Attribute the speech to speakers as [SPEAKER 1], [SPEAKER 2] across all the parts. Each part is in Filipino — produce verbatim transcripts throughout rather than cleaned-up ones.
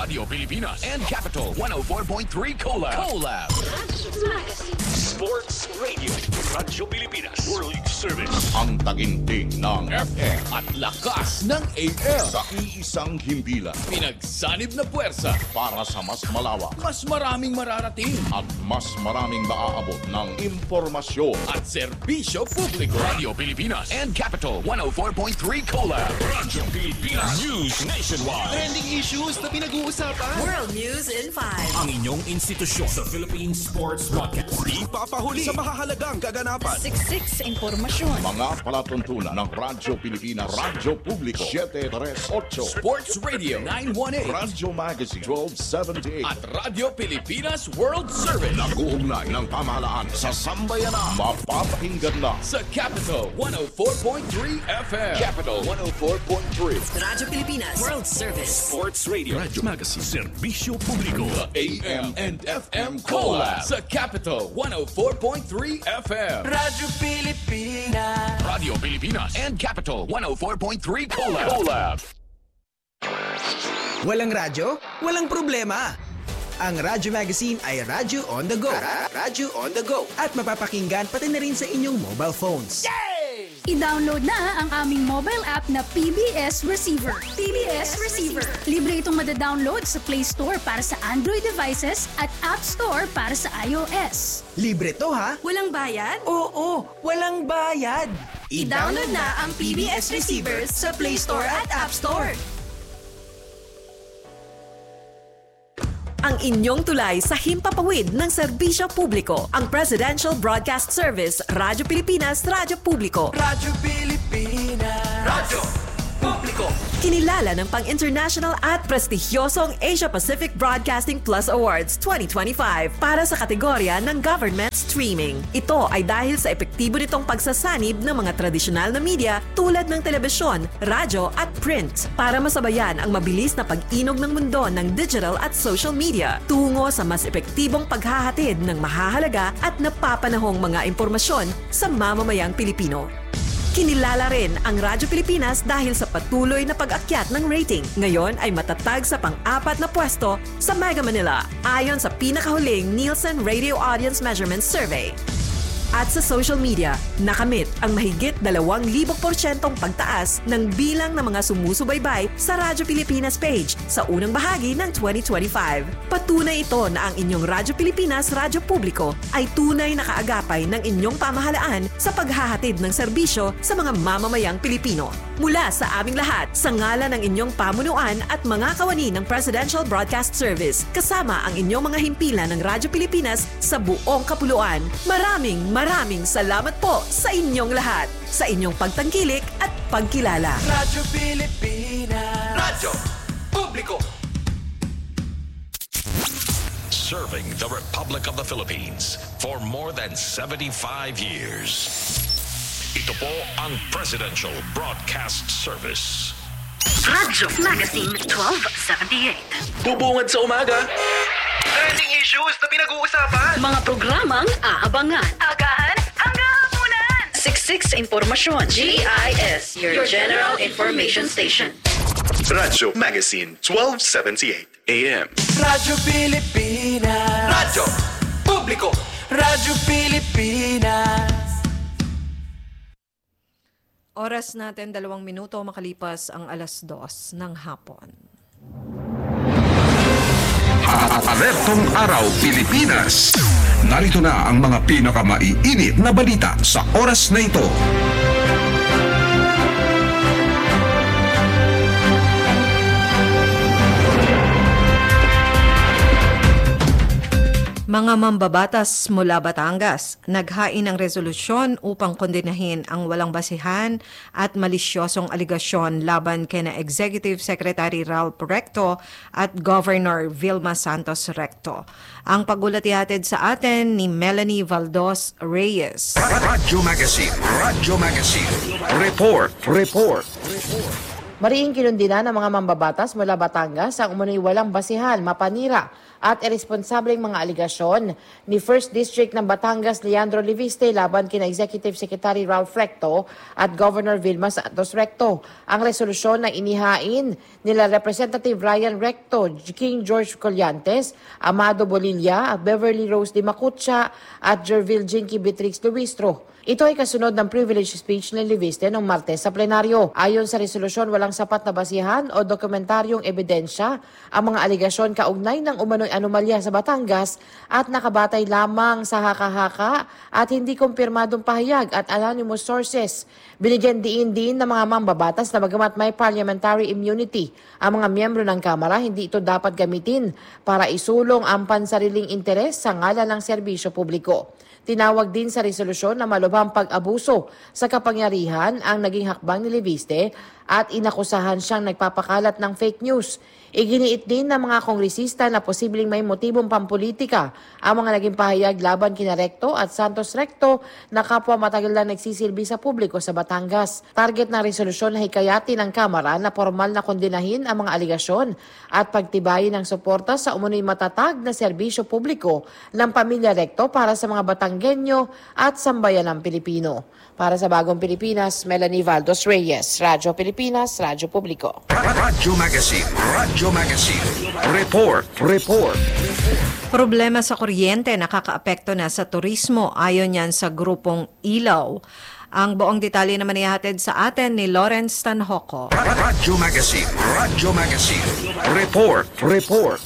[SPEAKER 1] Radio Pilipinas and Capital one oh four point three Collab. Collab.
[SPEAKER 2] Sports Radio. Radyo Pilipinas. World Service.
[SPEAKER 3] Ang taginting ng
[SPEAKER 1] F M at lakas ng A M.
[SPEAKER 3] sa iisang himpilan
[SPEAKER 1] Pinagsanib na puwersa
[SPEAKER 3] para sa mas malawak
[SPEAKER 1] mas maraming mararating
[SPEAKER 3] at mas maraming maaabot ng impormasyon.
[SPEAKER 1] at serbisyo publiko. Radio Pilipinas and Capital one oh four point three Collab.
[SPEAKER 2] Radyo Pilipinas. News Nationwide.
[SPEAKER 1] Trending issues na pinag-uusapan.
[SPEAKER 4] World News in five.
[SPEAKER 2] Ang inyong institusyon sa Philippine Sports Podcast. Di papahuli sa mahahalagang kaganapan.
[SPEAKER 4] Siksik impormasyon.
[SPEAKER 3] Mga palatuntunan ng Radyo Pilipinas, Radyo Publiko seven thirty-eight,
[SPEAKER 1] Sports Radio nine eighteen
[SPEAKER 3] Radyo Magazine twelve seventy-eight
[SPEAKER 1] at Radio Pilipinas World Service.
[SPEAKER 3] Nag-uugnay ng pamahalaan sa sambayanan. Mapapakinggan na
[SPEAKER 1] Sa Capital one oh four point three F M. Capital one oh four point three.
[SPEAKER 4] Radyo Pilipinas World Service.
[SPEAKER 2] Sports Radio. Radyo Magazine. Serbisyo Publiko.
[SPEAKER 1] A M and F M Collab sa Capital one oh four point three F M.
[SPEAKER 5] Radyo Pilipinas.
[SPEAKER 1] Radio Pilipinas and Capital one oh four point three Collab. Collab.
[SPEAKER 6] Walang radyo? Walang problema. Ang Radyo Magazine ay Radyo on the go. Radyo on the go. At mapapakinggan pati na rin sa inyong mobile phones.
[SPEAKER 7] I-download na ang aming mobile app na P B S Receiver. P B S Receiver. Libre itong madadownload sa Play Store para sa Android devices at App Store para sa iOS.
[SPEAKER 6] Libre to ha?
[SPEAKER 4] Walang bayad?
[SPEAKER 6] Oo, walang bayad.
[SPEAKER 4] I-download na ang P B S Receiver sa Play Store at App Store. Ang inyong tulay sa himpapawid ng serbisyo publiko. Ang Presidential Broadcast Service, Radyo Pilipinas, Radyo Publiko.
[SPEAKER 5] Radyo Pilipinas.
[SPEAKER 2] Radyo Publiko.
[SPEAKER 4] Kinilala ng pang-international at prestigyosong Asia Pacific Broadcasting Plus Awards twenty twenty-five para sa kategorya ng Government Streaming. Ito ay dahil sa epektibo nitong pagsasanib ng mga tradisyonal na media tulad ng telebisyon, radyo at print para masabayan ang mabilis na pag-inog ng mundo ng digital at social media tungo sa mas epektibong paghahatid ng mahahalaga at napapanahong mga impormasyon sa mamamayang Pilipino. Kinilala rin ang Radyo Pilipinas dahil sa patuloy na pag-akyat ng rating. Ngayon ay matatag sa pang-apat na pwesto sa Mega Manila ayon sa pinakahuling Nielsen Radio Audience Measurement Survey. At sa social media, nakamit ang mahigit dalawang libong porsyentong pagtaas ng bilang ng mga sumusubaybay sa Radyo Pilipinas page sa unang bahagi ng twenty twenty-five. Patunay ito na ang inyong Radyo Pilipinas Radyo Publiko ay tunay na kaagapay ng inyong pamahalaan sa paghahatid ng serbisyo sa mga mamamayang Pilipino. Mula sa aming lahat, sa ngalan ng inyong pamunuan at mga kawani ng Presidential Broadcast Service, kasama ang inyong mga himpilan ng Radyo Pilipinas sa buong kapuluan. Maraming Maraming salamat po sa inyong lahat, sa inyong pagtangkilik at pagkilala.
[SPEAKER 5] Radyo Pilipinas.
[SPEAKER 2] Radyo Publiko. Serving the Republic of the Philippines for more than seventy-five years. Ito po ang Presidential Broadcast Service.
[SPEAKER 4] Radyo Magazine twelve seventy-eight.
[SPEAKER 5] Bubungad sa umaga. Trending issues na pinag-uusapan.
[SPEAKER 4] Mga programang aabangan. Agahan hanggang hapunan. Siksik sa impormasyon. G I S, your General Information Station.
[SPEAKER 8] Radyo Magazine twelve seventy-eight A M.
[SPEAKER 5] Radyo Pilipinas.
[SPEAKER 2] Radyo Publiko.
[SPEAKER 5] Radyo Pilipinas.
[SPEAKER 9] Oras natin dalawang minuto makalipas ang alas dos ng hapon.
[SPEAKER 10] Alertong Araw Pilipinas. Narito na ang mga pinakamaiinit na balita sa oras na ito.
[SPEAKER 9] Mga mambabatas mula Batangas, naghain ng resolusyon upang kondenahin ang walang basihan at malisyosong aligasyon laban kina Executive Secretary Ralph Recto at Governor Vilma Santos Recto. Ang pagulat ihatid sa atin ni Melanie Valdos Reyes.
[SPEAKER 10] Radyo Magazine, Radyo Magazine. Report, report, report.
[SPEAKER 11] Mariing kinundina ng mga mambabatas mula Batangas ang umunoy walang basihan, mapanira at irresponsableng mga aligasyon ni First District ng Batangas Leandro Liviste laban kina Executive Secretary Ralph Recto at Governor Vilma Santos Recto. Ang resolusyon na inihain nila Representative Ryan Recto, King George Collantes, Amado Bolilla at Beverly Rose de Macutcha at Jerville Jinky Beatrix Luistro. Ito ay kasunod ng privilege speech ni Liviste noong Martes sa plenaryo. Ayon sa resolusyon, walang sapat na basihan o dokumentaryong ebidensya ang mga aligasyon kaugnay ng umano'y anomalya sa Batangas at nakabatay lamang sa haka-haka at hindi kumpirmadong pahayag at anonymous sources. Binigyan diin din ng mga mambabatas na bagamat may parliamentary immunity ang mga miyembro ng Kamara, hindi ito dapat gamitin para isulong ang pansariling interes sa ngalan ng serbisyo publiko. Tinawag din sa resolusyon na malubhang pag-abuso sa kapangyarihan ang naging hakbang ni Liviste at inakusahan siyang nagpapakalat ng fake news. Iginiit din ng mga kongresista na posibleng may motibong pampolitika ang mga naging pahayag laban kina Recto at Santos Recto na kapwa matagal na nagsisilbi sa publiko sa Batangas. Target ng resolusyon na hikayatin ng Kamara na formal na kondinahin ang mga aligasyon at pagtibayin ng suporta sa umunoy matatag na serbisyo publiko ng pamilya Recto para sa mga Batanggenyo at sambayan ng Pilipino. Para sa Bagong Pilipinas, Melanie Valdos Reyes, Radyo Pilipinas, Radyo Publiko.
[SPEAKER 10] Radyo Magazine, Radyo Magazine. Report, report.
[SPEAKER 9] Problema sa kuryente nakakaapekto na sa turismo ayon yan sa grupong Ilaw. Ang buong detalye naman ihahatid sa atin ni Lawrence Tanhoco.
[SPEAKER 10] Radyo Magazine, Radyo Magazine. Report, report.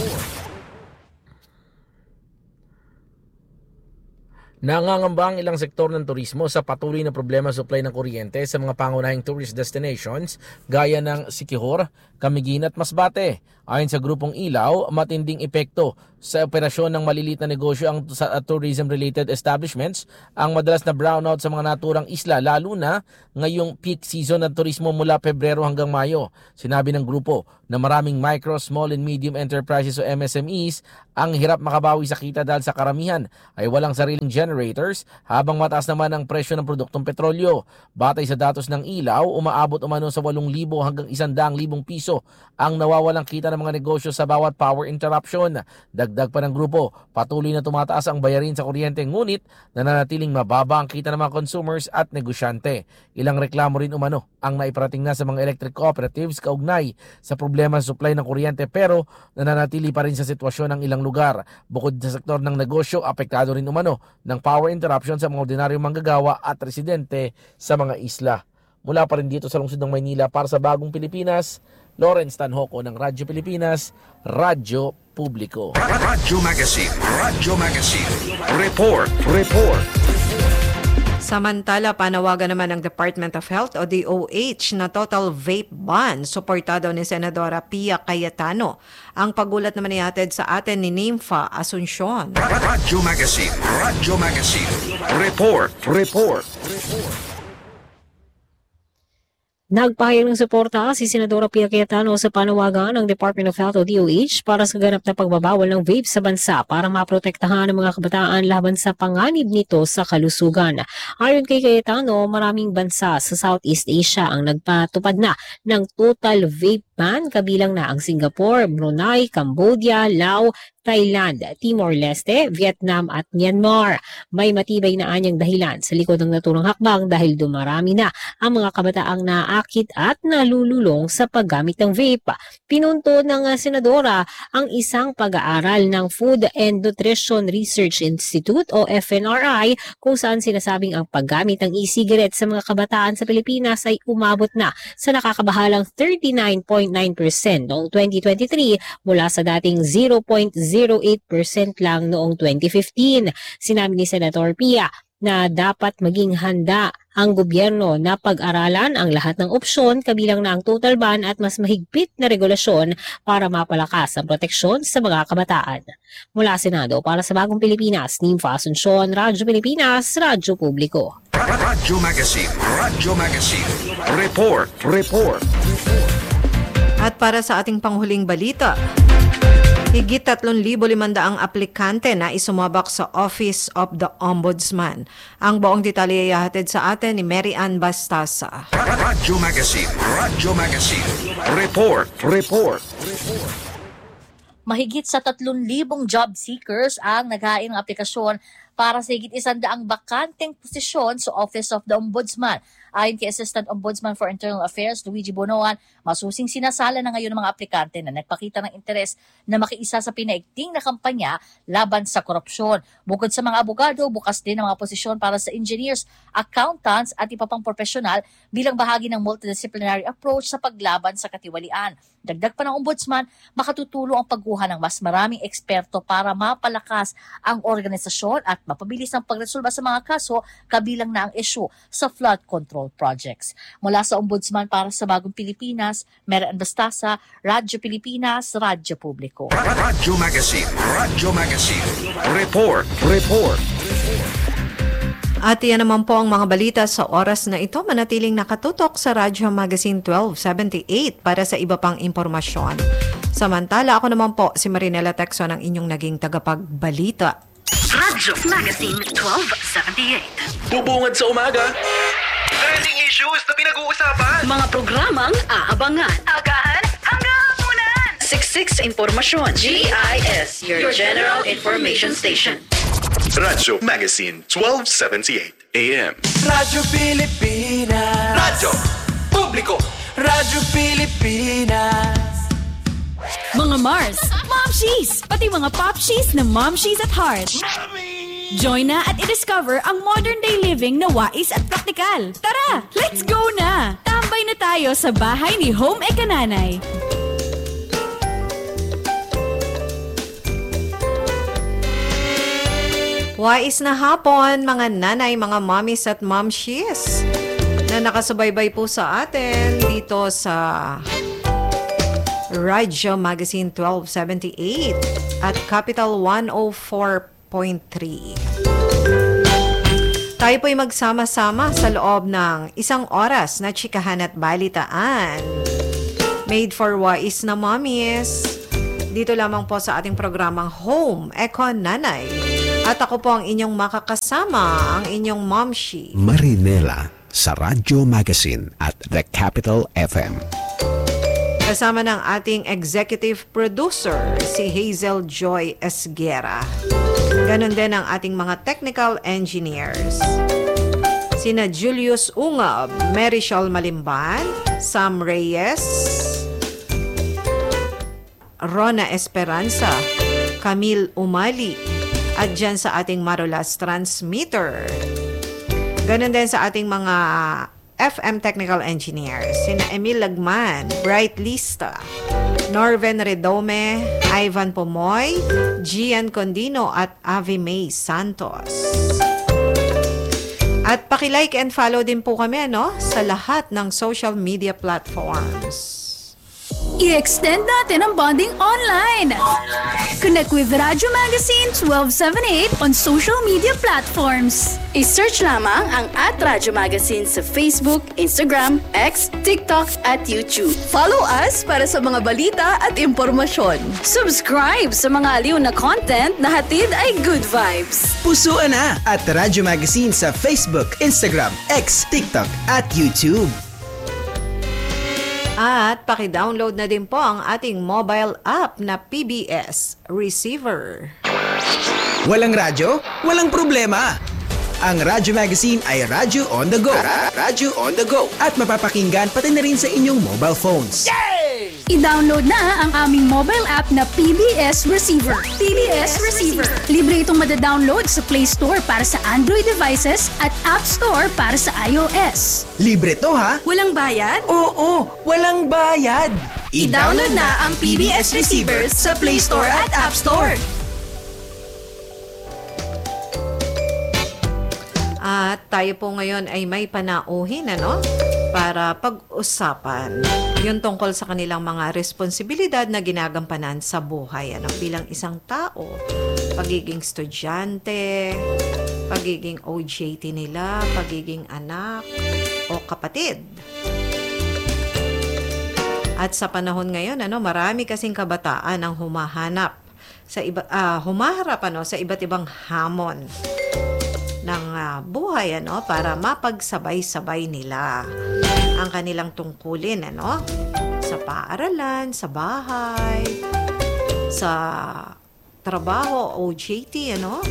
[SPEAKER 12] Nangangamba ang ilang sektor ng turismo sa patuloy na problema sa supply ng kuryente sa mga pangunahing tourist destinations gaya ng Siquijor, Camiguin at Masbate. Ayon sa grupong Ilaw, matinding epekto sa operasyon ng maliliit na negosyo ang sa tourism-related establishments ang madalas na brownout sa mga naturang isla lalo na ngayong peak season ng turismo mula Pebrero hanggang Mayo. Sinabi ng grupo na maraming micro, small and medium enterprises o M S M Es ang hirap makabawi sa kita dahil sa karamihan ay walang sariling generators habang mataas naman ang presyo ng produktong petrolyo. Batay sa datos ng Ilaw, umaabot umano sa walong libo hanggang isandang libong piso ang nawawalang kita ng mga negosyo sa bawat power interruption. Dagdag pa ng grupo, patuloy na tumataas ang bayarin sa kuryente ngunit nananatiling mababa ang kita ng mga consumers at negosyante. Ilang reklamo rin umano ang naiparating na sa mga electric cooperatives kaugnay sa problema sa supply ng kuryente pero nananatili pa rin sa sitwasyon ng ilang lugar. Bukod sa sektor ng negosyo, apektado rin umano ng power interruption sa mga ordinaryong manggagawa at residente sa mga isla. Mula pa rin dito sa lungsod ng Maynila para sa Bagong Pilipinas, Lawrence Tanhoco ng Radyo Pilipinas, Radyo Publiko.
[SPEAKER 10] Radyo Magazine, Radyo Magazine. Report, report.
[SPEAKER 9] Samantala, panawagan naman ng Department of Health o D O H na total vape ban. Suportado ni Senadora Pia Cayetano. Ang pagulat naman ihatid sa atin ni Nympha Asuncion.
[SPEAKER 10] Radyo Magazine, Radyo Magazine. Report, report.
[SPEAKER 13] Nagpahayag ng suporta si Senadora Pia Cayetano sa panawagan ng Department of Health o D O H para sa ganap na pagbabawal ng vape sa bansa para maprotektahan ang mga kabataan laban sa panganib nito sa kalusugan. Ayon kay Cayetano, maraming bansa sa Southeast Asia ang nagpatupad na ng total vape ban, kabilang na ang Singapore, Brunei, Cambodia, Laos, Thailand, Timor-Leste, Vietnam at Myanmar. May matibay na anyang dahilan sa likod ng naturang hakbang dahil dumarami na ang mga kabataang naakit at nalululong sa paggamit ng vape. Pinunto ng senadora ang isang pag-aaral ng Food and Nutrition Research Institute o F N R I kung saan sinasabing ang paggamit ng e-cigarette sa mga kabataan sa Pilipinas ay umabot na sa nakakabahalang thirty-nine point nine percent noong twenty twenty-three mula sa dating zero point zero eight percent lang noong twenty fifteen. Sinabi ni Senator Pia na dapat maging handa ang gobyerno na pag-aralan ang lahat ng opsyon kabilang na ang total ban at mas mahigpit na regulasyon para mapalakas ang proteksyon sa mga kabataan. Mula Senado para sa Bagong Pilipinas, Nympha Asuncion, Radyo Pilipinas, Radyo Publiko.
[SPEAKER 10] Radyo Magazine, Radyo Magazine. Report, report.
[SPEAKER 9] At para sa ating panghuling balita, Higit tatlong libo limang aplikante na isumabak sa Office of the Ombudsman. Ang buong detalye ay ihahatid sa atin ni Mary Ann Bastasa.
[SPEAKER 10] Radyo Magazine, Radyo Magazine. Report, report.
[SPEAKER 14] Mahigit sa tatlong libong job seekers ang naghain ng aplikasyon para sa higit isang daang bakanteng posisyon sa Office of the Ombudsman. Ayon kay Assistant Ombudsman for Internal Affairs, Luigi Bonoan, masusing sinasala na ngayon ng mga aplikante na nagpakita ng interes na makiisa sa pinaigting na kampanya laban sa korupsyon. Bukod sa mga abogado, bukas din ang mga posisyon para sa engineers, accountants at iba pang profesional bilang bahagi ng multidisciplinary approach sa paglaban sa katiwalian. Dagdag pa ng Ombudsman, makatutulong ang pagguha ng mas maraming eksperto para mapalakas ang organisasyon at mapabilis ang pagresolba sa mga kaso kabilang na ang issue sa flood control projects. Mula sa Ombudsman para sa Bagong Pilipinas, Mary Ann Bastasa, Radyo Pilipinas, Radyo Publiko.
[SPEAKER 10] Radyo Magazine, Radyo Magazine. Report, report.
[SPEAKER 9] At yan naman po ang mga balita sa oras na ito. Manatiling nakatutok sa Radyo Magazine twelve seventy-eight para sa iba pang impormasyon. Samantala, ako naman po si Marinela Texon ang inyong naging tagapagbalita.
[SPEAKER 15] Radyo Magazine twelve seventy-eight.
[SPEAKER 5] Bubungad sa umaga. Trending issues na pinag-uusapan.
[SPEAKER 15] Mga programang aabangan. Agahan hanggang hapunan. Siksik sa impormasyon. G I S, your general information station.
[SPEAKER 8] Radyo Magazine twelve seventy-eight A M.
[SPEAKER 16] Radyo Pilipinas.
[SPEAKER 5] Radyo Publiko.
[SPEAKER 16] Radyo Pilipinas.
[SPEAKER 17] Mga Mars, Momshies, pati mga Popshies na Momshies at Heart. Join na at i-discover ang modern day living na wais at praktikal. Tara, let's go na! Tambay na tayo sa bahay ni Home Ekananay.
[SPEAKER 9] Wais na hapon, mga nanay, mga mommies at momshies na nakasubaybay po sa atin dito sa Radyo Magazine twelve seventy-eight at Capital one oh four point three. Tayo po'y magsama-sama sa loob ng isang oras na chikahan at balitaan. Made for wais na mommies. Dito lamang po sa ating programang Home Econ Nanay. At ako po ang inyong makakasama, ang inyong momshi.
[SPEAKER 18] Marinela sa Radyo Magazine at The Capital F M.
[SPEAKER 9] Kasama ng ating executive producer, si Hazel Joy Esguera. Ganon din ang ating mga technical engineers. Sina Julius Ungab, Marichal Malimban, Sam Reyes, Rona Esperanza, Camille Umali, at dyan sa ating Marolas transmitter. Ganon din sa ating mga F M technical engineers, sina Emil Lagman, Bright Lista, Norven Redome, Ivan Pomoy, Gian Condino at Avi May Santos. At paki-like and follow din po kami ano, sa lahat ng social media platforms.
[SPEAKER 7] I-extend natin ang bonding online. Connect with Radyo Magazine twelve seventy-eight on social media platforms.
[SPEAKER 15] I-search lamang ang at Radyo Magazine sa Facebook, Instagram, X, TikTok at YouTube.
[SPEAKER 17] Follow us para sa mga balita at impormasyon.
[SPEAKER 15] Subscribe sa mga aliw na content na hatid ay good vibes.
[SPEAKER 6] Pusuan na at Radyo Magazine sa Facebook, Instagram, X, TikTok at YouTube.
[SPEAKER 9] At paki-download na din po ang ating mobile app na P B S Receiver.
[SPEAKER 6] Walang radyo? Walang problema. Ang Radyo Magazine ay radyo on the go. Radyo on the go. At mapapakinggan pati na rin sa inyong mobile phones.
[SPEAKER 7] Yay! I-download na ang aming mobile app na P B S Receiver. P B S Receiver. Libre itong madadownload sa Play Store para sa Android devices at App Store para sa iOS.
[SPEAKER 6] Libre to ha?
[SPEAKER 17] Walang bayad?
[SPEAKER 6] Oo, walang bayad.
[SPEAKER 17] I-download na ang P B S Receiver sa Play Store at App Store.
[SPEAKER 9] At tayo po ngayon ay may panauhin ano, para pag-usapan yung tungkol sa kanilang mga responsibilidad na ginagampanan sa buhay ano, bilang isang tao. Pagiging estudyante, pagiging O J T nila, pagiging anak o kapatid. At sa panahon ngayon, ano, marami kasing kabataan ang humahanap sa iba ah, humaharap ano sa iba't ibang hamon ng ah, buhay ano para mapagsabay-sabay nila ang kanilang tungkulin ano sa paaralan, sa bahay, sa trabaho, O J T ano.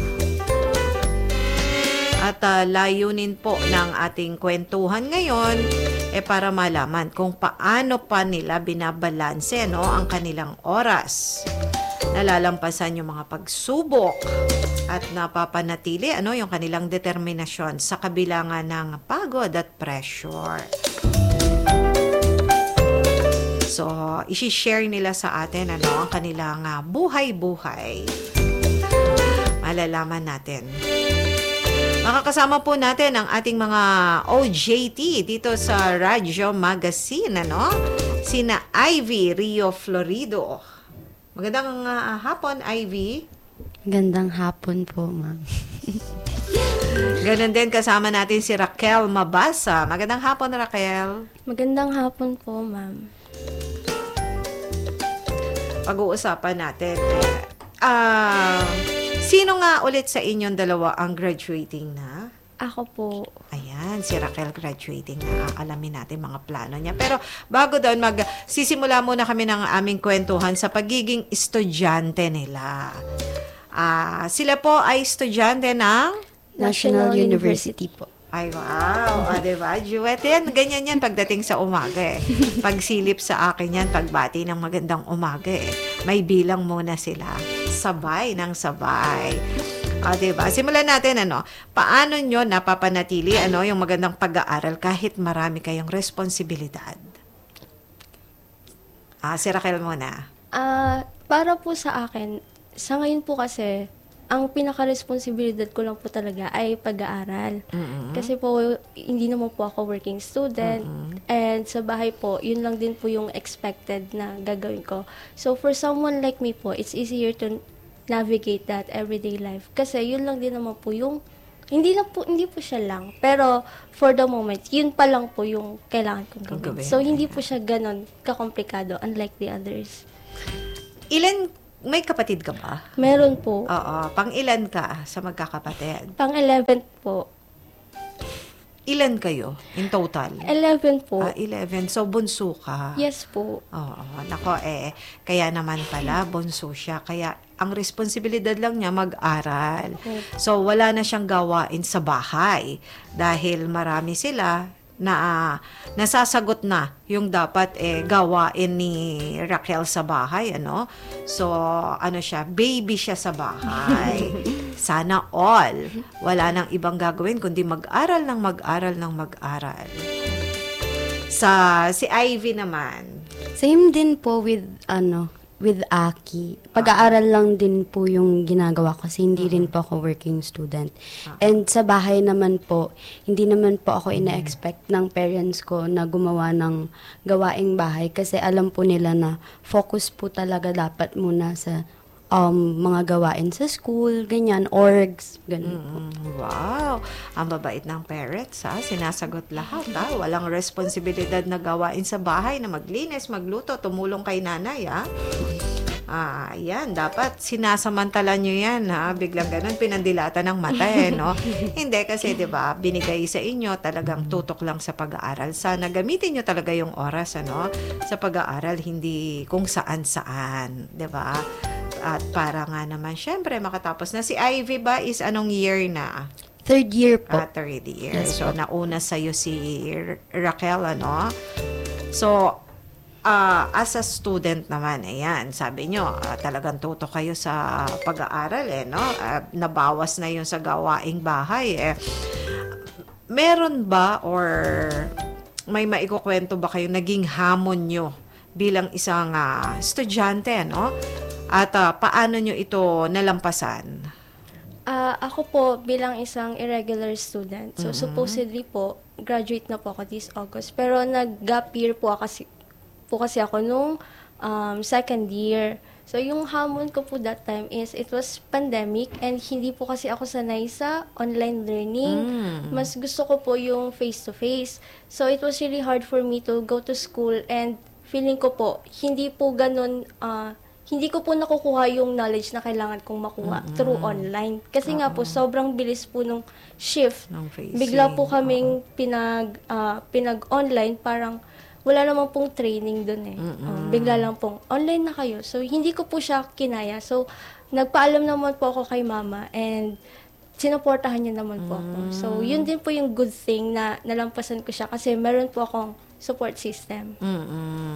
[SPEAKER 9] At uh, layunin po ng ating kwentuhan ngayon eh para malaman kung paano pa nila binabalanse no, ang kanilang oras. Nalalampasan yung mga pagsubok at napapanatili ano, yung kanilang determinasyon sa kabilangan ng pagod at pressure. So, isi-share nila sa atin ano, ang kanilang uh, buhay-buhay. Malalaman natin. Makakasama po natin ang ating mga O J T dito sa Radyo Magazine, ano? Sina Ivy Rio Florido. Magandang uh, hapon, Ivy.
[SPEAKER 19] Magandang hapon po, ma'am.
[SPEAKER 9] Ganon din kasama natin si Raquel Mabasa. Magandang hapon, Raquel.
[SPEAKER 19] Magandang hapon po, ma'am.
[SPEAKER 9] Pag-uusapan natin. Ah... Uh, Sino nga ulit sa inyong dalawa ang graduating na?
[SPEAKER 19] Ako po.
[SPEAKER 9] Ayan, si Raquel graduating na. Alamin natin mga plano niya. Pero bago doon, magsisimula muna kami ng aming kwentuhan sa pagiging estudyante nila. Ah, sila po ay estudyante ng
[SPEAKER 19] National University po.
[SPEAKER 9] Ay, wow. O, diba? Juwet, yan. Ganyan yan pagdating sa umaga eh. Pagsilip sa akin yan, pagbati ng magandang umaga eh. May bilang muna sila. Sabay ng sabay. O, diba? Simulan natin, ano, paano nyo napapanatili, ano, yung magandang pag-aaral kahit marami kayong responsibilidad? Ah, si Raquel muna.
[SPEAKER 19] Ah, uh, para po sa akin, sa ngayon po kasi, ang pinaka-responsibilidad ko lang po talaga ay pag-aaral. Mm-hmm. Kasi po, hindi naman po ako working student. Mm-hmm. And sa bahay po, yun lang din po yung expected na gagawin ko. So, for someone like me po, it's easier to navigate that everyday life. Kasi yun lang din naman po yung, hindi na po, hindi po siya lang. Pero, for the moment, yun pa lang po yung kailangan kong gawin. So, hindi po siya ganon kakomplikado, unlike the others.
[SPEAKER 9] Ilan May kapatid ka ba?
[SPEAKER 19] Meron po.
[SPEAKER 9] Oo. Pang ilan ka sa magkakapatid?
[SPEAKER 19] Pang eleven po.
[SPEAKER 9] Ilan kayo in total?
[SPEAKER 19] eleven po.
[SPEAKER 9] Ah, eleven. So, bunso ka?
[SPEAKER 19] Yes po.
[SPEAKER 9] Oo. Nako eh, kaya naman pala, bunso siya. Kaya, ang responsibilidad lang niya mag-aral. Okay. So, wala na siyang gawain sa bahay. Dahil marami sila na uh, nasasagot na yung dapat eh gawain ni Raquel sa bahay, ano? So, ano siya, baby siya sa bahay. Sana all. Wala nang ibang gagawin kundi mag-aral ng mag-aral ng mag-aral. Sa si Ivy naman.
[SPEAKER 19] Same din po with ano, with Aki. Pag-aaral lang din po yung ginagawa ko kasi hindi rin po ako working student. And sa bahay naman po, hindi naman po ako ina-expect ng parents ko na gumawa ng gawaing bahay kasi alam po nila na focus po talaga dapat muna sa um, mga gawain sa school, ganyan, orgs, ganun po.
[SPEAKER 9] Mm, wow! Ang babait ng parents, ha? Sinasagot lahat, ha? Walang responsibilidad na gawain sa bahay na maglinis, magluto, tumulong kay nanay, ha? Ah, yan. Dapat sinasamantala nyo yan, ha? Biglang ganun, pinandilata ng mata, eh, no? Hindi, kasi, di ba, binigay sa inyo, talagang tutok lang sa pag-aaral. Sana gamitin nyo talaga yung oras, ano? Sa pag-aaral, hindi kung saan-saan, di ba? At para nga naman, syempre, makatapos na. Si Ivy ba is anong year na?
[SPEAKER 19] Third year po.
[SPEAKER 9] Ah, third year.
[SPEAKER 19] Yes,
[SPEAKER 9] so,
[SPEAKER 19] po.
[SPEAKER 9] nauna sa'yo si Raquel, ano? So, Uh, as a student naman, ayan, sabi nyo, uh, talagang tuto kayo sa pag-aaral, eh, no? Uh, nabawas na yun sa gawaing bahay, eh. Meron ba or may maikukwento ba kayo naging hamon nyo bilang isang uh, estudyante, no? At uh, paano nyo ito nalampasan?
[SPEAKER 19] Uh, ako po bilang isang irregular student, so mm-hmm. supposedly po, graduate na po ako this August, pero nag-gap year po kasi po kasi ako nung um, second year. So, yung hamon ko po that time is, it was pandemic and hindi po kasi ako sanay sa online learning. Mm. Mas gusto ko po yung face-to-face. So, it was really hard for me to go to school and feeling ko po, hindi po ganun, uh, hindi ko po nakukuha yung knowledge na kailangan kong makuha mm-hmm. through online. Kasi uh-huh. nga po, sobrang bilis po nung shift. Bigla po kaming uh-huh. pinag, uh, pinag-online, parang wala naman pong training dun eh. Mm-hmm. Uh, bigla lang pong, online na kayo. So, hindi ko po siya kinaya. So, nagpaalam naman po ako kay mama and sinuportahan niya naman po ako. So, yun din po yung good thing na nalampasan ko siya kasi meron po akong support system.
[SPEAKER 9] Mm-mm.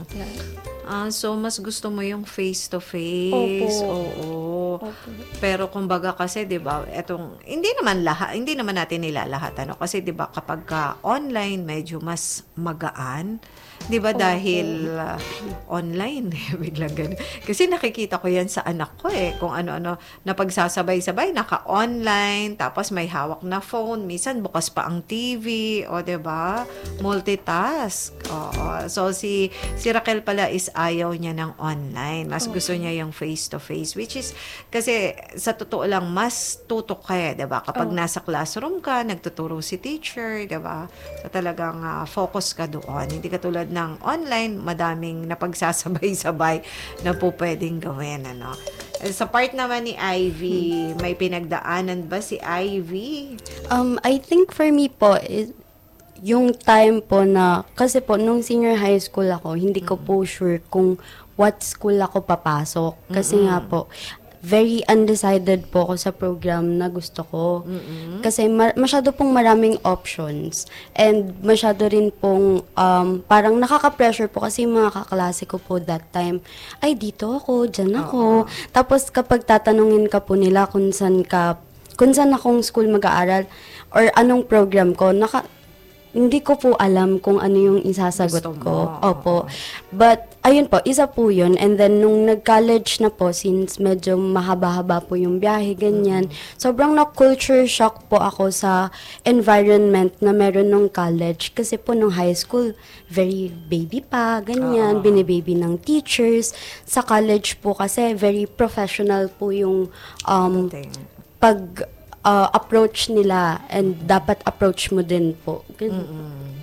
[SPEAKER 9] Ah, so, mas gusto mo yung face-to-face?
[SPEAKER 19] Opo.
[SPEAKER 9] Oo.
[SPEAKER 19] Opo.
[SPEAKER 9] Pero kumbaga kasi, di ba, etong, hindi naman lahat, hindi naman natin nilalahat, ano, kasi di ba, kapag ka online, medyo mas magaan. Di ba, dahil uh, online, biglang ganun. Kasi nakikita ko yan sa anak ko eh, kung ano-ano, napagsasabay-sabay, naka-online, tapos may hawak na phone, minsan bukas pa ang T V, o di ba, multitask. Oo. So, si, si Raquel pala is ayaw niya ng online. Mas gusto niya yung face-to-face, which is, kasi sa totoo lang, mas tutok ka eh, di ba? Kapag oh. nasa classroom ka, nagtuturo si teacher, di ba? So, talagang uh, focus ka doon. Hindi ka tulad ng online, madaming napagsasabay-sabay na po pwedeng gawin, ano? Sa part naman ni Ivy, may pinagdaanan ba si Ivy?
[SPEAKER 20] Um, I think for me po, is, yung time po na, kasi po, nung senior high school ako, hindi ko po sure kung what school ako papasok. Kasi mm-hmm. nga po, very undecided po ako sa program na gusto ko. Mm-hmm. Kasi ma- masyado pong maraming options. And masyado rin pong, um, parang nakaka-pressure po kasi yung mga kaklase ko po that time, ay dito ako, dyan ako. Uh-huh. Tapos kapag tatanungin ka po nila kung saan ka, kung saan akong school mag-aaral, or anong program ko, naka, hindi ko po alam kung ano yung isasagot ko. Opo. But, ayun po, isa po yun. And then, nung nag-college na po, since medyo mahaba-haba po yung biyahe, ganyan, mm-hmm. sobrang na-culture shock po ako sa environment na meron nung college. Kasi po, nung high school, very baby pa, ganyan, uh-huh. binibaby ng teachers. Sa college po kasi, very professional po yung um, pag... Uh, approach nila and dapat approach mo din po.
[SPEAKER 9] Mm-hmm.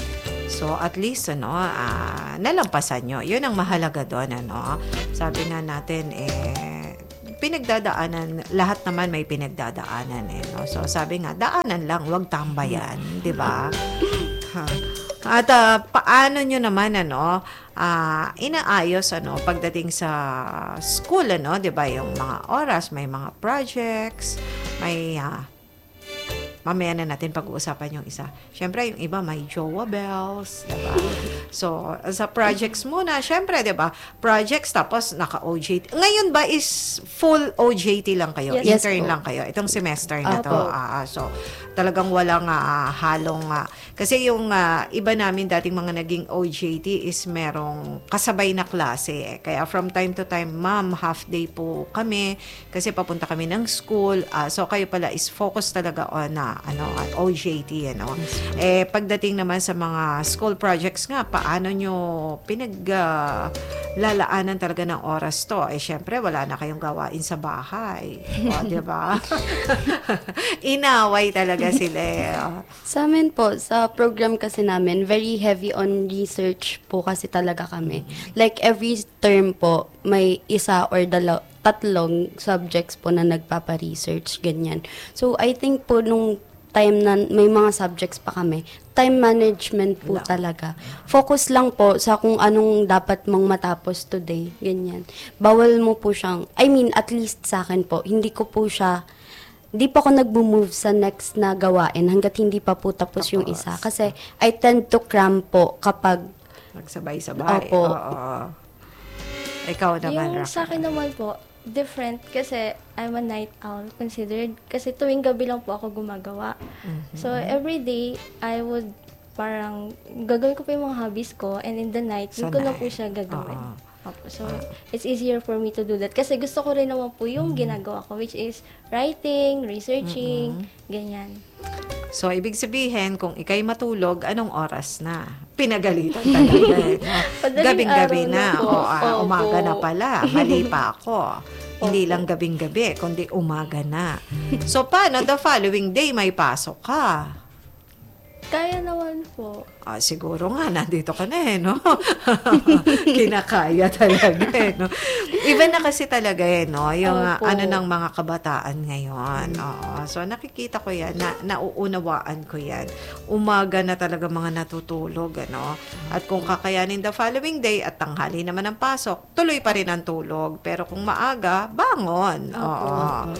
[SPEAKER 9] So, at least, ano, uh, nalampasan nyo. Yun ang mahalaga doon, ano. Sabi nga natin, eh, pinagdadaanan, lahat naman may pinagdadaanan, eh, no? So, sabi nga, daanan lang, wag tambayan, di ba? At uh, paano nyo naman, ano, uh, inaayos, ano, pagdating sa school, ano, di ba, yung mga oras, may mga projects, may, uh, mamaya na natin pag-uusapan yung isa. Siyempre, yung iba may jowa bells, diba? So, sa projects muna, siyempre, diba? Projects, tapos naka-O J T. Ngayon ba is full O J T lang kayo?
[SPEAKER 20] Yes,
[SPEAKER 9] Intern
[SPEAKER 20] yes,
[SPEAKER 9] lang kayo? Itong semester na to.
[SPEAKER 20] Opo.
[SPEAKER 9] Uh, so, talagang walang uh, halong... Uh, kasi yung uh, iba namin dating mga naging O J T is merong kasabay na klase. Eh. Kaya from time to time, ma'am, half day po kami kasi papunta kami ng school. Uh, so, kayo pala is focus talaga on uh, ano, O J T, ano. Eh, pagdating naman sa mga school projects nga, paano nyo pinaglalaanan uh, talaga ng oras to? Eh, syempre, wala na kayong gawain sa bahay. O, diba? Inaway talaga sila. Eh.
[SPEAKER 20] Sa amin po, sa program kasi namin, very heavy on research po kasi talaga kami. Like, every term po, may isa or dalaw tatlong subjects po na nagpapa-research, ganyan. So, I think po, nung time na may mga subjects pa kami, time management po no. talaga. Focus lang po sa kung anong dapat mong matapos today, ganyan. Bawal mo po siyang, I mean, at least sa akin po, hindi ko po siya, hindi pa ako nag-move sa next na gawain hanggat hindi pa po tapos, tapos. yung isa. Kasi I tend to cram po kapag
[SPEAKER 9] nagsabay-sabay.
[SPEAKER 20] Opo.
[SPEAKER 9] Oo. Ikaw naman,
[SPEAKER 19] Yung
[SPEAKER 9] Rafa.
[SPEAKER 19] sa akin naman po, different kasi I'm a night owl considered kasi tuwing gabi lang po ako gumagawa. Mm-hmm. So every day I would parang gagawin ko pa yung mga hobbies ko and in the night hindi ko na po siya gagawin. Uh-huh. So uh-huh. it's easier for me to do that kasi gusto ko rin naman po yung mm-hmm. ginagawa ko which is writing, researching, mm-hmm. ganyan.
[SPEAKER 9] So, ibig sabihin, kung ikay matulog, anong oras na? Pinagalitan talaga. Gabing-gabi na. na o, uh, umaga na pala. Mali pa ako. Hindi lang gabing-gabi, kundi umaga na. So, paano? The following day, may pasok ka.
[SPEAKER 19] Kaya naman po.
[SPEAKER 9] Ah, siguro nga, nandito ka na eh, no? Kinakaya talaga eh, no? Iba na kasi talaga eh, no? Yung uh, ano ng mga kabataan ngayon. Oo. So, nakikita ko yan, na, nauunawaan ko yan. Umaga na talaga mga natutulog, ano? At kung kakayanin the following day at tanghali naman ang pasok, tuloy pa rin ang tulog. Pero kung maaga, bangon. Oo.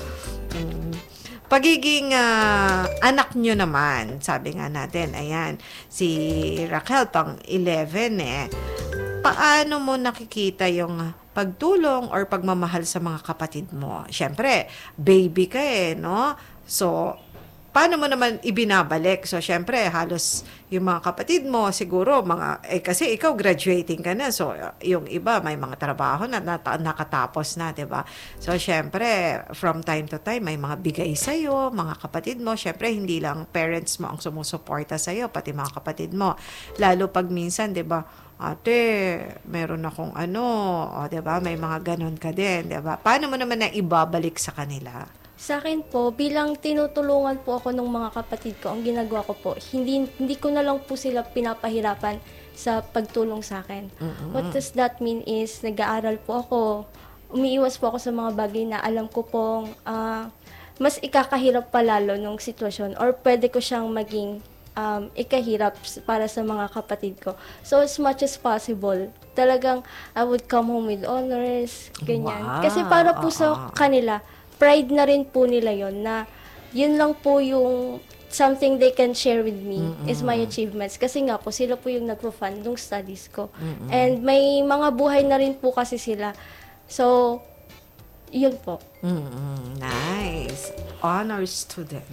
[SPEAKER 9] Mm. Pagiging uh, anak nyo naman, sabi nga natin, ayan, si Raquel pang eleven eh. Paano mo nakikita yung pagtulong or pagmamahal sa mga kapatid mo? Siyempre, baby ka eh, no? So, paano mo naman ibinabalik? So, syempre, halos yung mga kapatid mo, siguro, mga, eh, kasi ikaw graduating ka na. So, yung iba, may mga trabaho na, na nakatapos na, diba? So, syempre, from time to time, may mga bigay sa'yo, mga kapatid mo. Syempre, hindi lang parents mo ang sumusuporta sa'yo, pati mga kapatid mo. Lalo pag minsan, diba, ate, meron akong ano, o, diba, may mga ganon ka din, diba? Paano mo naman na ibabalik sa kanila?
[SPEAKER 19] Sa akin po, bilang tinutulungan po ako ng mga kapatid ko, ang ginagawa ko po, hindi, hindi ko na lang po sila pinapahirapan sa pagtulong sa akin. Mm-hmm. What does that mean is, nag-aaral po ako, umiiwas po ako sa mga bagay na alam ko pong uh, mas ikakahirap pa lalo nung sitwasyon or pwede ko siyang maging um, ikahirap para sa mga kapatid ko. So, as much as possible, talagang I would come home with honors, ganyan.
[SPEAKER 9] Wow.
[SPEAKER 19] Kasi para po sa kanila, pride na rin po nila yon na yun lang po yung something they can share with me mm-hmm. is my achievements. Kasi nga po, sila po yung nagpo-fund ng studies ko. Mm-hmm. And may mga buhay na rin po kasi sila. So, yun po.
[SPEAKER 9] Mm-hmm. Nice. Honor student.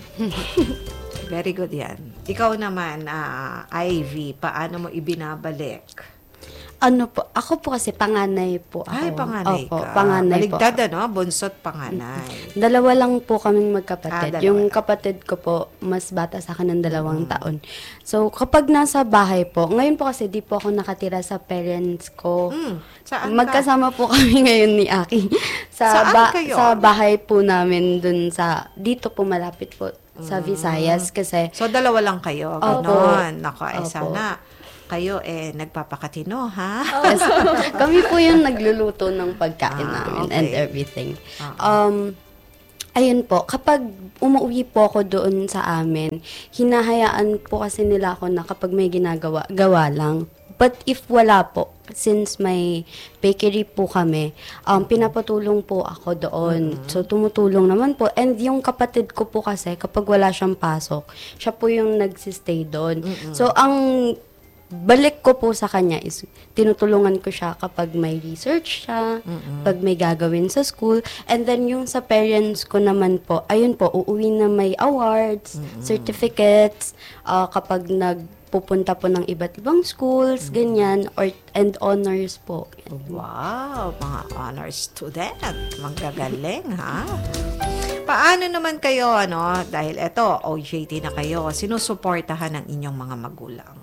[SPEAKER 9] Very good yan. Ikaw naman, uh, Ivy, paano mo ibinabalik?
[SPEAKER 20] Ano po, ako po kasi panganay po ako.
[SPEAKER 9] Ay, panganay
[SPEAKER 20] Opo,
[SPEAKER 9] ka.
[SPEAKER 20] panganay
[SPEAKER 9] Maligtad,
[SPEAKER 20] po.
[SPEAKER 9] ano? Bunso't panganay.
[SPEAKER 20] Dalawa lang po kaming magkapatid.
[SPEAKER 9] Ah,
[SPEAKER 20] yung kapatid ko po, mas bata sa akin ng dalawang mm. taon. So, kapag nasa bahay po, ngayon po kasi di po ako nakatira sa parents ko. Mm. Saan Magkasama ka? po kami ngayon ni Aki. sa,
[SPEAKER 9] Saan
[SPEAKER 20] ba-
[SPEAKER 9] kayo?
[SPEAKER 20] sa bahay po namin dun sa, dito po malapit po sa Visayas kasi.
[SPEAKER 9] So, dalawa lang kayo? Ganon. Nako, eh,
[SPEAKER 20] Opo.
[SPEAKER 9] sana kayo eh nagpapakatino, ha?
[SPEAKER 20] Yes. Kami po yung nagluluto ng pagkain
[SPEAKER 9] Ah,
[SPEAKER 20] namin
[SPEAKER 9] okay.
[SPEAKER 20] and everything.
[SPEAKER 9] Uh-huh.
[SPEAKER 20] Um, ayun po, kapag umuwi po ako doon sa amin, hinahayaan po kasi nila ako na kapag may ginagawa, gawa lang. But if wala po, since may bakery po kami, um, pinapatulong po ako doon. Mm-hmm. So, tumutulong naman po. And yung kapatid ko po kasi, kapag wala siyang pasok, siya po yung nagsistay doon. Mm-hmm. So, ang balik ko po sa kanya is tinutulungan ko siya kapag may research siya, mm-hmm. pag may gagawin sa school. And then yung sa parents ko naman po, ayun po, uuwi na may awards, mm-hmm. certificates, uh, kapag nagpupunta po ng iba't ibang schools, mm-hmm. ganyan, or and honors po.
[SPEAKER 9] Wow, mga honors student. Manggagaling, ha? Paano naman kayo, ano, dahil eto, O J T na kayo, sinusuportahan ng inyong mga magulang?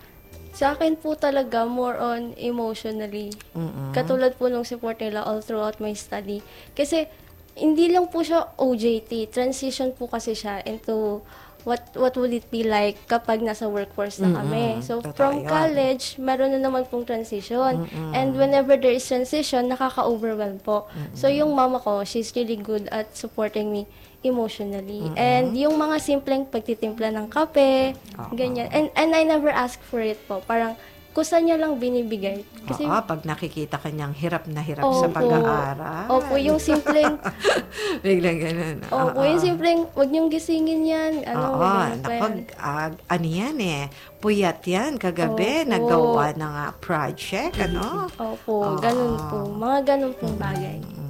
[SPEAKER 19] Sa akin po talaga, more on emotionally. Mm-mm. Katulad po nung support nila all throughout my study. Kasi, hindi lang po siya O J T. Transition po kasi siya into what what would it be like kapag nasa workforce na kami. Mm-mm. So, Totoo from yan. College, meron na naman pong transition. Mm-mm. And whenever there is transition, nakaka-overwhelm po. Mm-mm. So, yung mama ko, she's really good at supporting me emotionally. Mm-hmm. And yung mga simpleng pagtitimpla ng kape, uh-huh. ganyan. And and I never ask for it po. Parang kusa niya lang binibigay. Kasi
[SPEAKER 9] Oo, pag nakikita kanyang hirap na hirap
[SPEAKER 19] opo,
[SPEAKER 9] sa pag-aaral.
[SPEAKER 19] Opo, yung simpleng
[SPEAKER 9] biglang ganun.
[SPEAKER 19] Opo, yung simpleng wag niyong gisingin yan. Ano,
[SPEAKER 9] Oo, napag, uh, ano yan eh, puyat yan, kagabi, opo. Nagawa ng uh, project, ano?
[SPEAKER 19] Opo, ganun po. Mga ganun pong bagay.
[SPEAKER 9] Mm-hmm.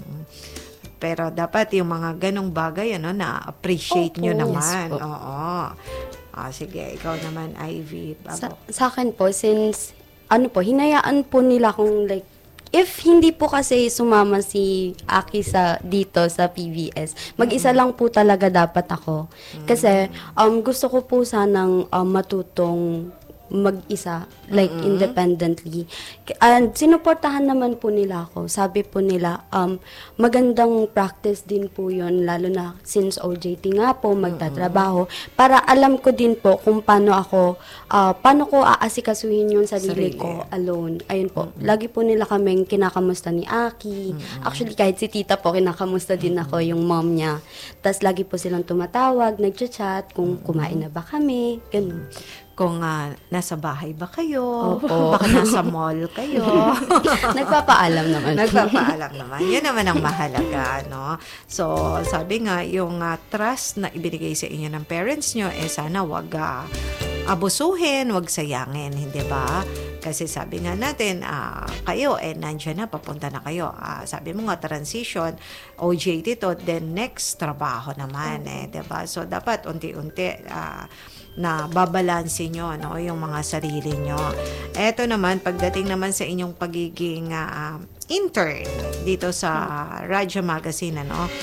[SPEAKER 9] Pero dapat yung mga ganong bagay, ano, na-appreciate nyo naman. Yes, oo. Ah, sige, ikaw naman, Ivy.
[SPEAKER 20] Sa, sa akin po, since, ano po, hinayaan po nila kung like, if hindi po kasi sumama si Aki sa, dito sa P V S, mag-isa mm-hmm. lang po talaga dapat ako. Mm-hmm. Kasi, um, gusto ko po sanang um, matutong mag-isa, like
[SPEAKER 9] Mm-mm.
[SPEAKER 20] independently. And sinuportahan naman po nila ako. Sabi po nila, um, magandang practice din po yun, lalo na since O J T nga po, magtatrabaho, para alam ko din po kung paano ako, uh, paano ko aasikasuhin yung sarili,
[SPEAKER 9] Sarili.
[SPEAKER 20] ko alone. Ayun po, lagi po nila kaming kinakamusta ni Aki. Actually, kahit si tita po, kinakamusta din ako, yung mom niya. Tapos lagi po silang tumatawag, nagchat-chat, kung kumain na ba kami, ganun.
[SPEAKER 9] Kung uh, nasa bahay ba kayo,
[SPEAKER 20] Opo.
[SPEAKER 9] baka nasa mall kayo.
[SPEAKER 20] Nagpapaalam naman.
[SPEAKER 9] Nagpapaalam naman. Yan naman ang mahalaga, no? So, sabi nga, yung uh, trust na ibinigay sa inyo ng parents nyo, eh sana wag uh, abusuhin, wag sayangin, hindi ba? Kasi sabi nga natin, uh, kayo, eh, nandiyan na, papunta na kayo. Uh, sabi mo nga, transition, O J T to, then next, trabaho naman, eh, di ba? So, dapat unti-unti, uh, na babalansin nyo, no, yung mga sarili nyo. Eto naman, pagdating naman sa inyong pagiging uh, intern dito sa Radyo Magazine, ano,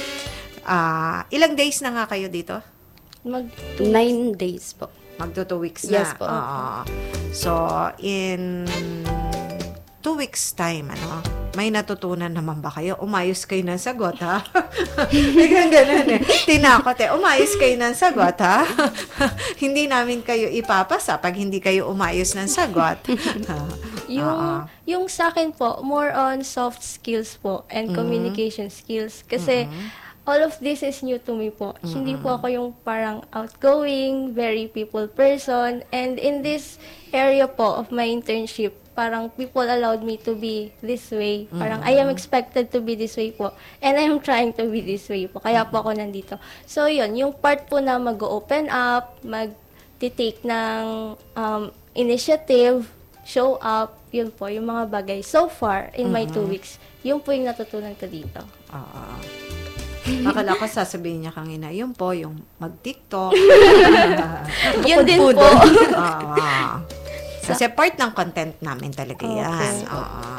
[SPEAKER 9] uh, ilang days na nga kayo dito?
[SPEAKER 20] Mag nine days po.
[SPEAKER 9] Magto two weeks na.
[SPEAKER 20] Yes po.
[SPEAKER 9] Oo. So, in two weeks time, ano, may natutunan naman ba kayo? Umayos kayo ng sagot, ha? Biglang ganun eh. Tinakot eh. Umayos kayo ng sagot, ha? Hindi namin kayo ipapasa pag hindi kayo umayos ng sagot.
[SPEAKER 19] Yung,
[SPEAKER 9] Oo.
[SPEAKER 19] yung sa akin po, more on soft skills po and
[SPEAKER 9] Mhm.
[SPEAKER 19] communication skills. Kasi, all of this is new to me po. Hindi po ako yung parang outgoing, very people person. And in this area po of my internship, parang people allowed me to be this way. Parang I am expected to be this way po. And I am trying to be this way po. Kaya po ako nandito. So, yun. Yung part po na mag-open up, mag-take ng um, initiative, show up, yun po, yung mga bagay. So far, in my two weeks, yun po yung natutunan ko dito.
[SPEAKER 9] Oo. Akala ko sasabihin niya kanina, yun po, yung mag-TikTok.
[SPEAKER 19] Yun din po.
[SPEAKER 9] Oo. Kasi part ng content namin talaga yan.
[SPEAKER 20] Okay.
[SPEAKER 9] Oo.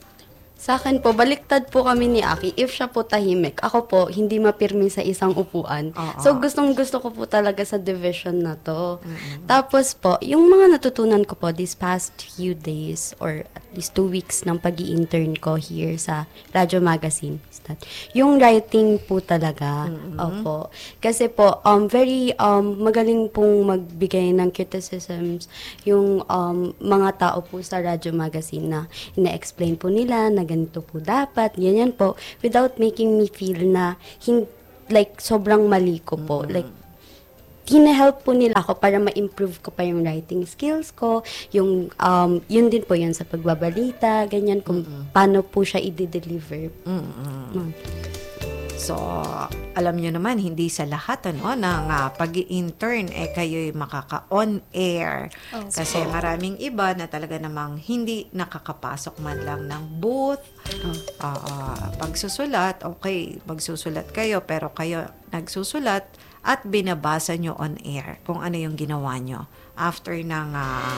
[SPEAKER 20] Sa akin po, baliktad po kami ni Aki. If siya po tahimik, ako po, hindi mapirmi sa isang upuan.
[SPEAKER 9] Oo.
[SPEAKER 20] So, gustong gusto ko po talaga sa division na to. Tapos po, yung mga natutunan ko po this past few days or at least two weeks ng pag-i-intern ko here sa Radyo Magazine, is that yung writing po talaga. Opo. Kasi po, um, very um, magaling pong magbigay ng criticisms yung um, mga tao po sa Radyo Magazine na ina-explain po nila na ganito po dapat, ganyan po, without making me feel na hin- like sobrang mali ko po. Like, hina-help po nila ako para ma-improve ko pa yung writing skills ko, yung, um, yun din po yun sa pagbabalita, ganyan, kung paano po siya i-deliver. Mm.
[SPEAKER 9] So, alam nyo naman, hindi sa lahat ano, ng uh, pag-i-intern eh kayo'y makaka-on-air.
[SPEAKER 19] Oh,
[SPEAKER 9] Kasi
[SPEAKER 19] so,
[SPEAKER 9] maraming iba na talaga namang hindi nakakapasok man lang ng booth. Uh, uh, pagsusulat, okay, magsusulat kayo, pero kayo nagsusulat at binabasa nyo on-air kung ano yung ginawa nyo after ng uh,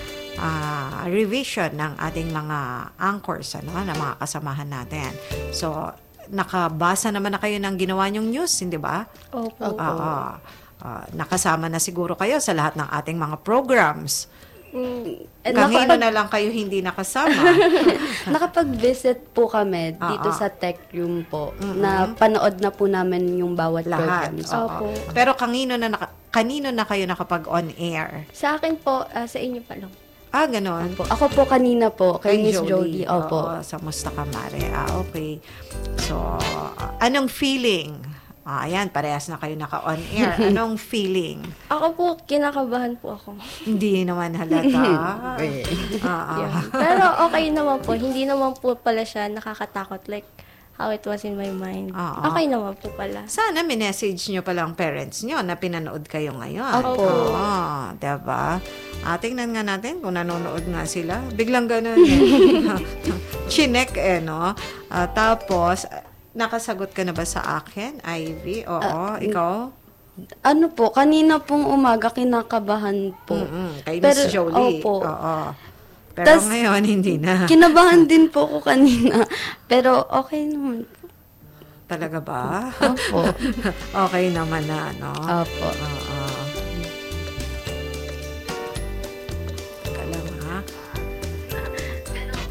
[SPEAKER 9] uh, revision ng ating mga anchors, ano, ng mga kasamahan natin. So, nakabasa naman na kayo ng ginawa nyong news, hindi ba?
[SPEAKER 19] Opo.
[SPEAKER 9] Oo. Uh, nakasama na siguro kayo sa lahat ng ating mga programs.
[SPEAKER 20] Mm,
[SPEAKER 9] Kahino
[SPEAKER 20] nakapag-
[SPEAKER 9] na lang kayo hindi nakasama.
[SPEAKER 20] Nakapag-visit po kami dito
[SPEAKER 9] Oo.
[SPEAKER 20] sa tech room po, na panood na po namin yung bawat
[SPEAKER 9] Lahat.
[SPEAKER 20] programs.
[SPEAKER 9] Oo. Pero kanino na naka, kanino na kayo nakapag on air?
[SPEAKER 19] Sa akin po, ah, sa inyo pa lang.
[SPEAKER 9] Ah, ganon.
[SPEAKER 20] Ako po kanina po, kay Miss Jolie.
[SPEAKER 9] Opo.
[SPEAKER 20] Opo.
[SPEAKER 9] Sa Musta Ka Mare. Ah, okay. So, uh, anong feeling? Ah, ayan, parehas na kayo naka-on air. Anong feeling?
[SPEAKER 19] Ako po, kinakabahan po ako.
[SPEAKER 9] Hindi naman halata. Ah,
[SPEAKER 19] Yeah. Pero okay naman po. Hindi naman po pala siya nakakatakot like how it was in my mind.
[SPEAKER 9] Oo.
[SPEAKER 19] Okay naman po pala.
[SPEAKER 9] Sana minessage nyo pala ang parents nyo na pinanood kayo ngayon.
[SPEAKER 19] Opo.
[SPEAKER 9] Oo, diba? Ah, tingnan nga natin kung nanonood nga sila. Biglang ganun eh. Chinek eh, no? Ah, tapos, nakasagot ka na ba sa akin, Ivy? Oo,
[SPEAKER 20] Ah,
[SPEAKER 9] ikaw?
[SPEAKER 20] Ano po, kanina pong umaga kinakabahan po.
[SPEAKER 9] Mm-mm, kay Miss Jolie.
[SPEAKER 20] Opo.
[SPEAKER 9] Oo. Pero
[SPEAKER 20] Tas,
[SPEAKER 9] ngayon, hindi na.
[SPEAKER 20] Kinabahan din po ko kanina. Pero okay naman po.
[SPEAKER 9] Talaga ba?
[SPEAKER 20] Opo.
[SPEAKER 9] Okay naman na, no?
[SPEAKER 20] Opo.
[SPEAKER 9] Oo.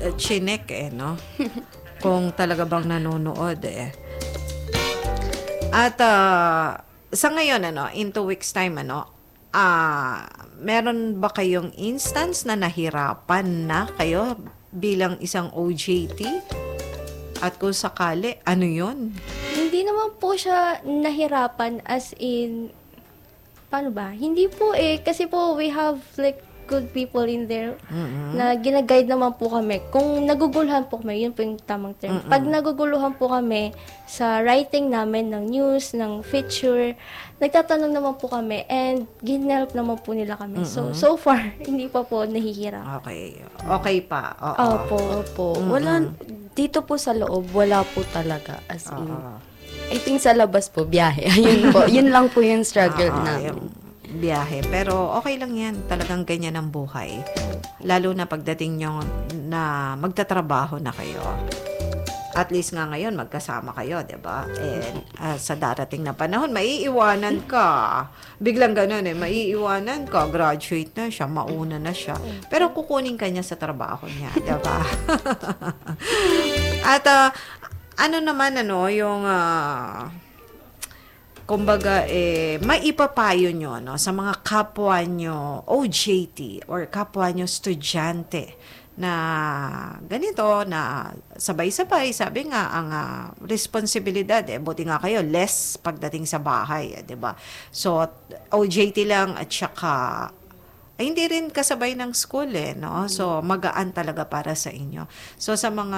[SPEAKER 9] uh, chinek eh, no? Kung talaga bang nanonood eh. At uh, sa ngayon, ano, in two weeks time, ano, ah, uh, meron ba kayong instance na nahirapan na kayo bilang isang O J T? At kung sakali, ano yun?
[SPEAKER 19] Hindi naman po siya nahirapan as in, paano ba? Hindi po eh, kasi po we have like good people in there mm-hmm. na ginaguide naman po kami. Kung naguguluhan po kami, yun po yung tamang term. Mm-hmm. Pag naguguluhan po kami sa writing namin ng news, ng feature, nagtatanong naman po kami and ginelp naman po nila kami. Mm-hmm. So, so far, hindi pa po nahihirap.
[SPEAKER 9] Okay. Okay pa. Oo.
[SPEAKER 20] Opo, opo. Mm-hmm. Wala, dito po sa loob, wala po talaga. As in, uh-huh. I think sa labas po, biyahe. Ayun po. Yun lang po yung struggle uh-huh. namin.
[SPEAKER 9] Biyahe. Pero okay lang yan. Talagang ganyan ang buhay. Lalo na pagdating nyo na magtatrabaho na kayo. At least nga ngayon, magkasama kayo, diba? And uh, sa darating na panahon, maiiwanan ka. Biglang ganun eh, maiiwanan ka. Graduate na siya, mauna na siya. Pero kukunin ka niya sa trabaho niya, diba? At uh, ano naman, ano, yung... Uh, kumbaga, eh, maipapayo nyo no, sa mga kapwa nyo O J T or kapwa nyo estudyante na ganito, na sabay-sabay, sabi nga, ang uh, responsibilidad, eh, buti nga kayo, less pagdating sa bahay, eh, diba? So, O J T lang at saka, ay, hindi rin kasabay ng school, eh, no? So, magaan talaga para sa inyo. So, sa mga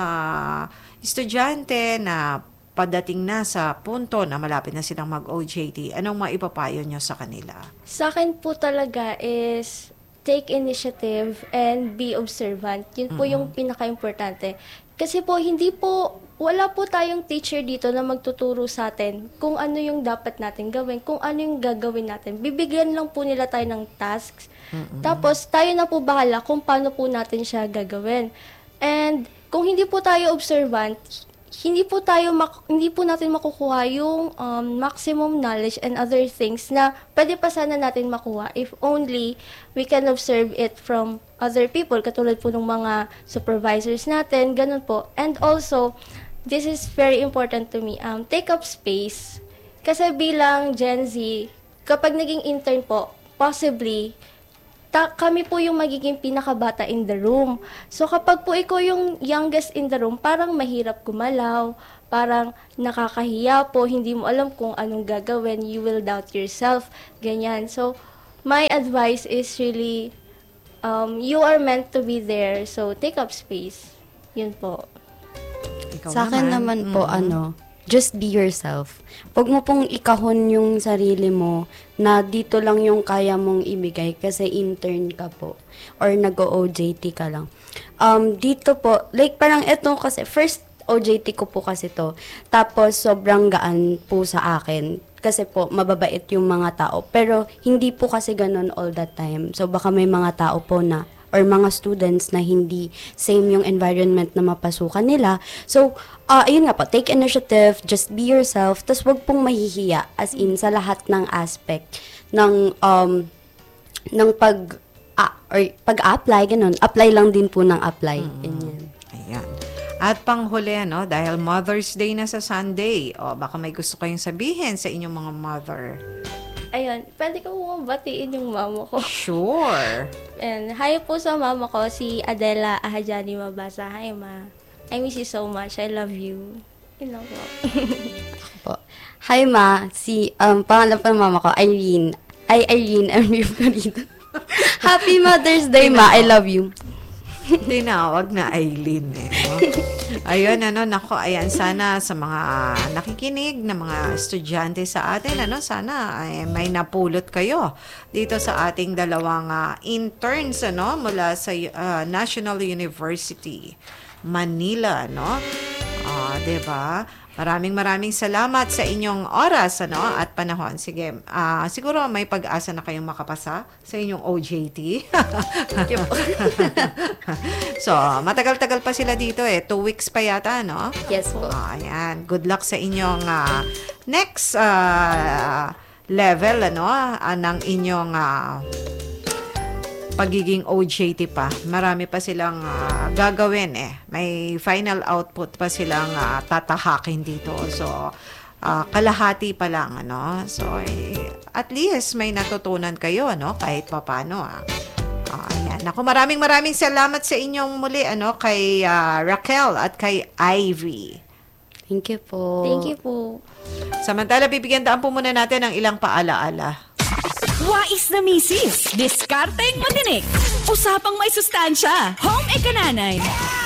[SPEAKER 9] estudyante na padating na sa punto na malapit na silang mag-O J T, anong maipapayo nyo sa kanila?
[SPEAKER 19] Sa akin po talaga is take initiative and be observant. Yun po mm-hmm. yung pinaka-importante. Kasi po, hindi po, wala po tayong teacher dito na magtuturo sa atin kung ano yung dapat natin gawin, kung ano yung gagawin natin. Bibigyan lang po nila tayo ng tasks. Mm-hmm. Tapos, tayo na po bahala kung paano po natin siya gagawin. And kung hindi po tayo observant, hindi po tayo mak- hindi po natin makukuha yung um, maximum knowledge and other things na pwede pa sana natin makuha if only we can observe it from other people, katulad po ng mga supervisors natin, ganun po. And also, this is very important to me, um, take up space. Kasi bilang Gen Z, kapag naging intern po, possibly, Ta- kami po yung magiging pinakabata in the room. So kapag po ikaw yung youngest in the room, parang mahirap gumalaw, parang nakakahiya po, hindi mo alam kung anong gagawin, you will doubt yourself, ganyan. So my advice is really, um, you are meant to be there, so take up space. Yun po.
[SPEAKER 20] Ikaw Sa akin naman, naman po, mm-hmm. ano, just be yourself. Huwag mo pong ikahon yung sarili mo na dito lang yung kaya mong ibigay kasi intern ka po or nag-O J T ka lang. Um, dito po, like parang ito kasi, first O J T ko po kasi to. Tapos sobrang gaan po sa akin kasi po mababait yung mga tao. Pero hindi po kasi ganun all the time. So baka may mga tao po na or mga students na hindi same yung environment na mapasukan nila. So, uh, ayun nga po, take initiative, just be yourself, tas wag pong mahihiya as in sa lahat ng aspect ng um, ng pag uh, or pag-apply, ganun. Apply lang din po ng apply.
[SPEAKER 9] Mm-hmm. Ayan. At panghuli, no, dahil Mother's Day na sa Sunday, o baka may gusto kayong sabihin sa inyong mga mother.
[SPEAKER 19] Ayun, pwede ko mo batiin yung mama ko.
[SPEAKER 9] Sure.
[SPEAKER 19] And hi po sa mama ko, si Adela Ahajani Mabasa. Hi, ma. I miss you so much. I love you. Yun lang po.
[SPEAKER 20] Hi, ma. Si, um, pangalan pa ng mama ko, Irene. Ay, Irene. I'm rito. Happy Mother's Day, ma. I love you.
[SPEAKER 9] Tinawag na Aileen eh. No? Ayun, ano, nako, ayan, sana sa mga nakikinig na mga estudyante sa atin, ano, sana ay may napulot kayo dito sa ating dalawang uh, interns, ano, mula sa uh, National University, Manila, no? Ah, uh, 'di ba? Maraming maraming salamat sa inyong oras, ano, at panahon. Sige, uh, siguro may pag-asa na kayong makapasa sa inyong O J T. So, matagal-tagal pa sila dito eh. Two weeks pa yata, no?
[SPEAKER 20] Yes po.
[SPEAKER 9] Uh, ayan. Good luck sa inyong uh, next uh, level, ano, uh, ng inyong uh, pagiging O J T pa. Marami pa silang uh, gagawin eh. May final output pa silang uh, tatahakin dito. So, uh, kalahati pa lang, ano? So, eh, at least may natutunan kayo, ano? Kahit papano, ah. Uh, ayan. Ako, maraming maraming salamat sa inyong muli, ano? Kay uh, Raquel at kay Ivy.
[SPEAKER 20] Thank you po.
[SPEAKER 19] Thank you po.
[SPEAKER 9] Samantala, bibigyan daan po muna natin ng ilang paalaala.
[SPEAKER 17] Wais na misis, diskarteng matinik, usapang may sustansya, home ekananay.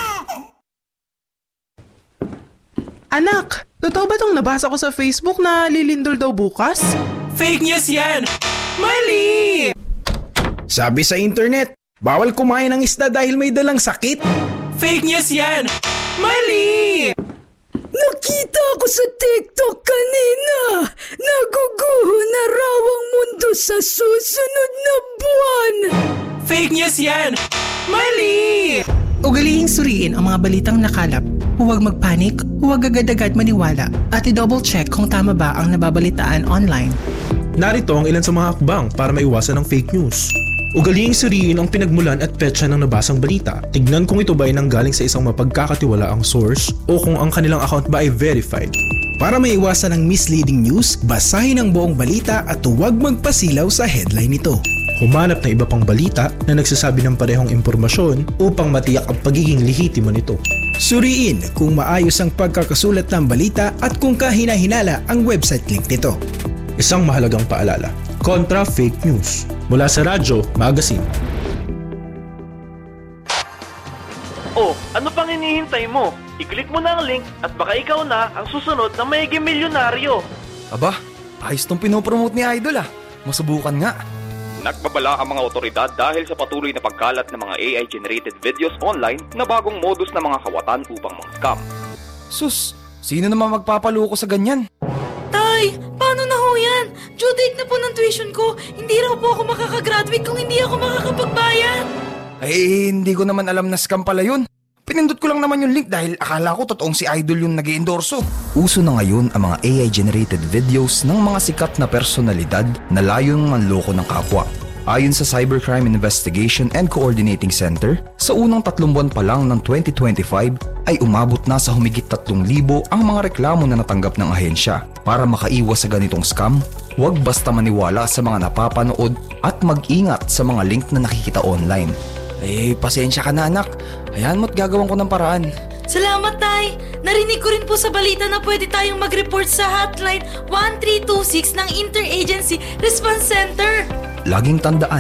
[SPEAKER 21] Anak, totoo ba itong nabasa ko sa Facebook na lilindol daw bukas?
[SPEAKER 16] Fake news yan! Mali!
[SPEAKER 6] Sabi sa internet, bawal kumain ng isda dahil may dalang sakit.
[SPEAKER 16] Fake news yan! Mali!
[SPEAKER 22] Nakita ko sa TikTok kanina. Naguguho na raw ang mundo sa susunod na buwan.
[SPEAKER 16] Fake news yan! Mali!
[SPEAKER 21] Ugalihing suriin ang mga balitang nakalap. Huwag magpanik, huwag agad-agad maniwala, at i-double check kung tama ba ang nababalitaan online.
[SPEAKER 23] Narito ang ilan sa mga hakbang para maiwasan ang fake news. Ugalihing suriin ang pinagmulan at petsa ng nabasang balita. Tignan kung ito ba ay nanggaling sa isang mapagkakatiwalaang source o kung ang kanilang account ba ay verified.
[SPEAKER 6] Para maiwasan ang misleading news, basahin ang buong balita at huwag magpasilaw sa headline nito.
[SPEAKER 23] Humanap ng iba pang balita na nagsasabi ng parehong impormasyon upang matiyak ang pagiging lehitimo nito.
[SPEAKER 6] Suriin kung maayos ang pagkakasulat ng balita at kung kahina-hinala ang website link nito.
[SPEAKER 23] Isang mahalagang paalala, kontra fake news. Mula sa Radyo Magazine.
[SPEAKER 5] Oh, ano pang hinihintay mo? I-click mo na ang link at baka ikaw na ang susunod na magiging milyonaryo.
[SPEAKER 24] Aba, ayos tong pinopromote ni Idol ah. Masubukan nga.
[SPEAKER 25] Nagbabala ang mga otoridad dahil sa patuloy na pagkalat ng mga A I-generated videos online na bagong modus ng mga kawatan upang mga-scam.
[SPEAKER 24] Sus, sino naman magpapaloko sa ganyan?
[SPEAKER 22] Tay, paano na ho yan? Due date na po ng tuition ko. Hindi raw po ako makakagraduate kung hindi ako makakapagbayad.
[SPEAKER 24] Ay, hindi ko naman alam na scam pala yun. Pinindot ko lang naman yung link dahil akala ko totoong si Idol yung nag-i-endorso. Uso na ngayon ang mga A I-generated videos ng mga sikat na personalidad na layong manloko ng kapwa. Ayon sa Cybercrime Investigation and Coordinating Center, sa unang tatlong buwan pa lang ng twenty twenty-five ay umabot na sa humigit tatlong libo ang mga reklamo na natanggap ng ahensya. Para makaiwas sa ganitong scam, huwag basta maniwala sa mga napapanood at mag-ingat sa mga link na nakikita online. Eh, pasensya ka na anak. Hayaan mo't gagawin ko ng paraan.
[SPEAKER 22] Salamat, Tay! Narinig ko rin po sa balita na pwede tayong mag-report sa hotline one three two six ng Interagency Response Center.
[SPEAKER 24] Laging tandaan,